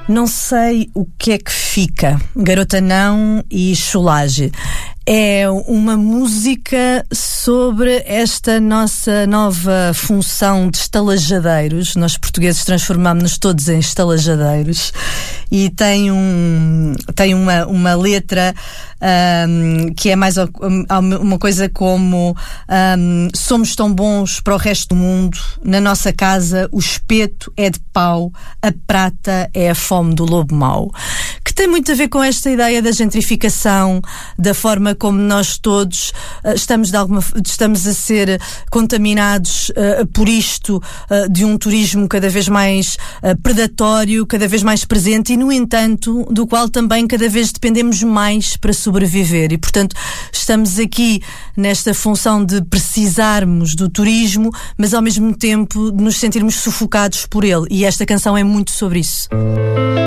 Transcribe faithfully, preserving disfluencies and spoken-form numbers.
Não sei o que é que fica. Garota Não e Cholage. É uma música sobre esta nossa nova função de estalajadeiros. Nós portugueses transformámos-nos todos em estalajadeiros. E tem, um, tem uma, uma letra um, que é mais uma coisa como um, somos tão bons para o resto do mundo, na nossa casa o espeto é de pau, a prata é a fome do lobo mau. Que tem muito a ver com esta ideia da gentrificação, da forma como nós todos uh, estamos, de alguma, estamos a ser contaminados uh, por isto, uh, de um turismo cada vez mais uh, predatório, cada vez mais presente e, no entanto, do qual também cada vez dependemos mais para sobreviver. E, portanto, estamos aqui nesta função de precisarmos do turismo, mas ao mesmo tempo de nos sentirmos sufocados por ele. E esta canção é muito sobre isso.